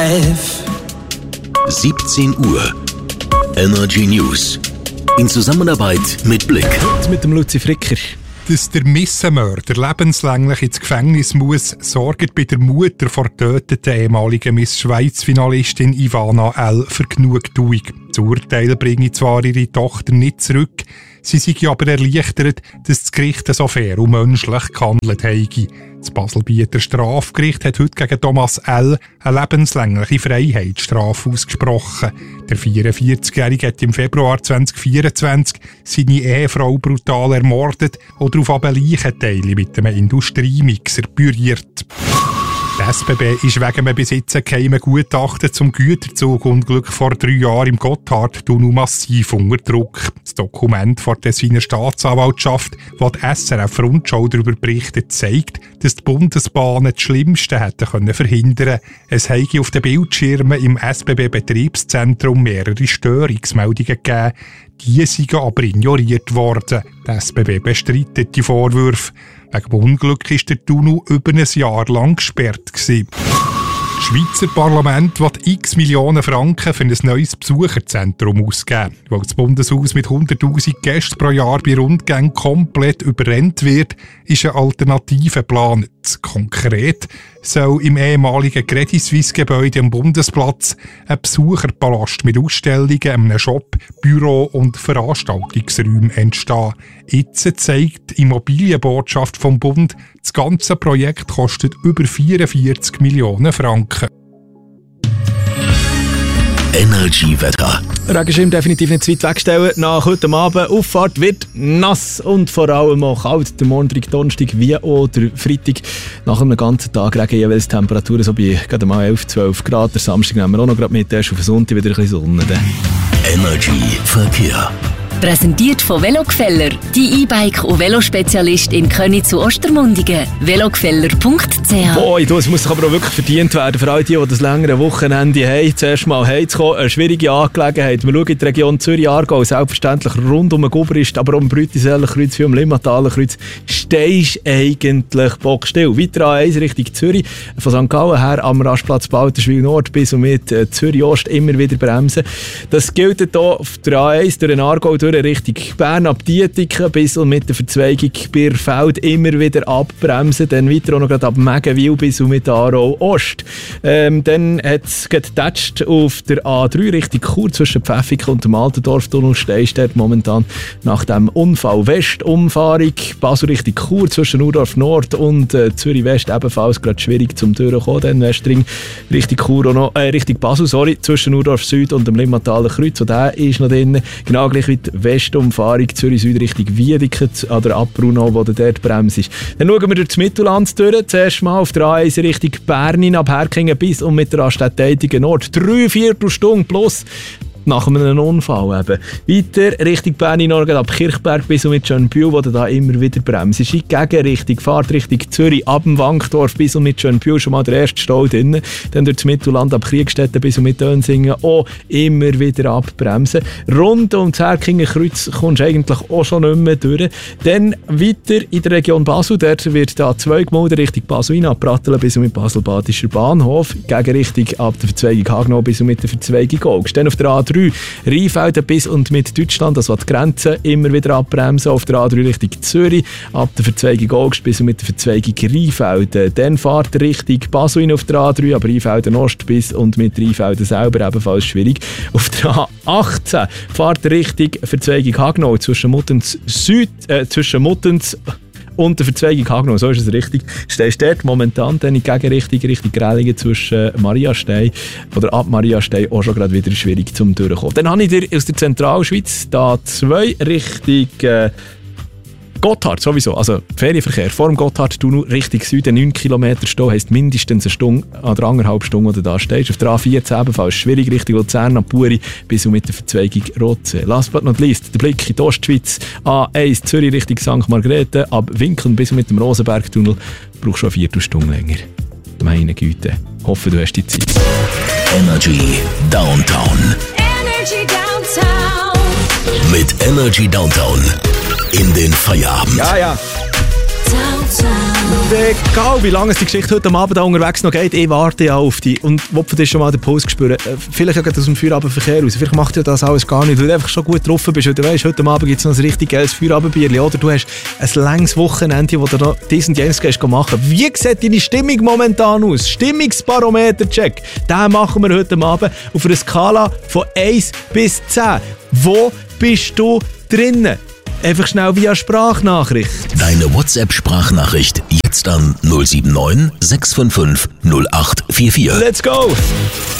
17 Uhr. Energy News. In Zusammenarbeit mit Blick. Mit dem Luzi Fricker. Dass der Missenmörder lebenslänglich ins Gefängnis muss, sorgt bei der Mutter der getöteten ehemaligen Miss Schweiz-Finalistin Ivana L. für Genugtuung. Das Urteil bringe zwar ihre Tochter nicht zurück, sie sei aber erleichtert, dass das Gericht so fair und menschlich gehandelt habe. Das Baselbieter Strafgericht hat heute gegen Thomas L. eine lebenslängliche Freiheitsstrafe ausgesprochen. Der 44-Jährige hat im Februar 2024 seine Ehefrau brutal ermordet und daraufhin Leichenteile mit einem Industriemixer püriert. Die SBB ist wegen einem bis jetzt geheimen Gutachten zum Güterzugunglück vor 3 Jahren im Gotthardtunnel massiv unter Druck. Das Dokument von der Tessiner Staatsanwaltschaft, das die SRF-Rundschau darüber berichtet, zeigt, dass die Bundesbahnen das Schlimmste hätten verhindern können. Es habe auf den Bildschirmen im SBB-Betriebszentrum mehrere Störungsmeldungen gegeben. Die seien aber ignoriert worden. Die SBB bestreitet die Vorwürfe. Wegen dem Unglück war der Tunnel über ein Jahr lang gesperrt. Das Schweizer Parlament will x Millionen Franken für ein neues Besucherzentrum ausgeben. Weil das Bundeshaus mit 100'000 Gästen pro Jahr bei Rundgängen komplett überrennt wird, ist eine Alternative geplant. Konkret soll im ehemaligen Credit Suisse Gebäude am Bundesplatz ein Besucherpalast mit Ausstellungen, einem Shop, Büro und Veranstaltungsräumen entstehen. Jetzt zeigt die Immobilienbotschaft vom Bund, das ganze Projekt kostet über 44 Millionen Franken. Energy-Wetter. Regenschirm definitiv nicht zu weit wegstellen. Nach heute Abend Auffahrt wird nass und vor allem auch kalt. Der Montag, Donnerstag wie auch der Freitag. Nach einem ganzen Tag Regen jeweils Temperaturen so bei gerade mal 11-12 Grad. Der Samstag nehmen wir auch noch gerade mit. Erst auf den Sonntag wieder ein bisschen Sonne. Energy-Verkehr. Präsentiert von Velogefeller, die E-Bike- und Velospezialist in Köniz zu Ostermundigen. Velogefeller.ch. Boah, das muss aber auch wirklich verdient werden für all die das längere Wochenende haben. Zuerst mal heimzukommen, eine schwierige Angelegenheit. Wir schauen in die Region Zürich-Aargau, selbstverständlich rund um den Gubrist, aber um Brütiseller-Kreuz wie um Limmataler-Kreuz stehst eigentlich bockstill. Weiter A1 Richtung Zürich, von St. Gallen her am Rastplatz Balterschwil-Nord bis und mit Zürich-Ost immer wieder bremsen. Das gilt hier auf der A1 durch den Aargau durch Richtung Bern ab Dietiken bis und mit der Verzweigung Bierfeld immer wieder abbremsen. Dann weiter auch noch gerade ab Megenwil bis und mit Aarau Ost. Dann hat es getatscht auf der A3 Richtung Chur zwischen Pfäffiken und dem Altendorftunnel. Stehst dort momentan nach dem Unfall West-Umfahrung. Basel Richtung Chur zwischen Urdorf Nord und Zürich West ebenfalls gerade schwierig zum Durchkommen. Dann Westring Richtung Chur auch noch, Richtung Basel, zwischen Urdorf Süd und dem Limmataler Kreuz. Und der ist noch drin. Genau gleich wie die Westumfahrung Zürich-Süd Richtung Wiedeke oder ab Brunau, wo der dort bremst ist. Dann schauen wir durch das Mittelland durch. Zuerst mal auf der A1 Richtung Bern ab Herkingen bis und mit der Raststätte Eitigen Nord. 3/4 Stunde plus. Nach einem Unfall eben. Weiter Richtung Bern Nord ab Kirchberg bis und mit Schönbühl, wo du da immer wieder bremst. In die Gegenrichtung, Fahrt Richtung Zürich ab dem Wankdorf bis und mit Schönbühl schon mal der erste Stau drin. Dann durch das Mittelland ab Kriegstetten bis und mit Dönsingen auch immer wieder abbremsen. Rund um das Herkingenkreuz kommst du eigentlich auch schon nicht mehr durch. Dann weiter in der Region Basel, dort wird da Zweigmulden Richtung Basel hin, ab Pratteln bis und mit Basel-Badischer Bahnhof. Gegenrichtung ab der Verzweigung Hagenau bis und mit der Verzweigung Augst. Dann auf der A3 Rheinfelden bis und mit Deutschland, also die Grenze, immer wieder abbremsen. Auf der A3 Richtung Zürich, ab der Verzweigung Augst bis und mit der Verzweigung Rheinfelden. Dann fahrt Richtung Basel auf der A3, aber Rheinfelden Ost bis und mit Rheinfelden selber ebenfalls schwierig. Auf der A18 fahrt Richtung Verzweigung Hagenau zwischen Muttens und der Verzweigung Hagenau, so ist es richtig. Stehst dort momentan dann in Gegenrichtung, Richtung Grellingen zwischen Mariastein oder ab Mariastein auch schon gerade wieder schwierig zum Durchkommen. Dann habe ich dir aus der Zentralschweiz da 2 Richtung Gotthard sowieso, also Ferienverkehr vor dem Gotthardtunnel Richtung Süden 9 Kilometer Stau heisst mindestens eine Stunde oder 1,5 Stunden, wo du da stehst. Auf der A14 ebenfalls schwierig Richtung Luzern ab Buri bis und mit der Verzweigung Rotsee. Last but not least, der Blick in die Ostschweiz. A1 Zürich Richtung St. Margrethe ab Winkeln bis und mit dem Rosenbergtunnel brauchst du eine Viertelstunde länger. Meine Güte, hoffe du hast die Zeit. Energy Downtown. Energy Downtown. Mit Energy Downtown in den Feierabend. Ja. Downtown. Egal, wie lange es die Geschichte heute Abend da unterwegs noch geht, ich warte ja auf dich. Und wo du schon mal den Puls gespürt, vielleicht ja aus dem Feierabendverkehr raus. Vielleicht macht dir das alles gar nicht, weil du einfach schon gut drauf bist. Und du weißt, heute Abend gibt es noch ein richtig geiles Feierabendbierchen. Oder du hast ein langes Wochenende, wo du noch dies und jenes machen. Wie sieht deine Stimmung momentan aus? Stimmungsbarometer-Check. Den machen wir heute Abend auf einer Skala von 1 bis 10. Wo bist du drinnen? Einfach schnell via Sprachnachricht. Deine WhatsApp-Sprachnachricht jetzt an 079 655 0844. Let's go!